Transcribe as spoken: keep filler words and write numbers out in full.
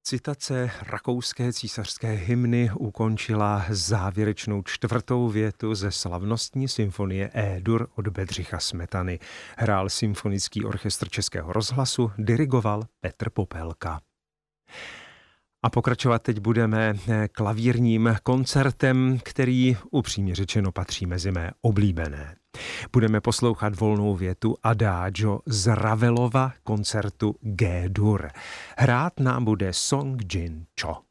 Citace rakouské císařské hymny ukončila závěrečnou čtvrtou větu ze slavnostní symfonie E-dur od Bedřicha Smetany. Hrál Symfonický orchestr Českého rozhlasu, dirigoval Petr Popelka. A pokračovat teď budeme klavírním koncertem, který upřímně řečeno patří mezi mé oblíbené. Budeme poslouchat volnou větu Adagio z Ravelova koncertu G-dur. Hrát nám bude Song Jin Cho.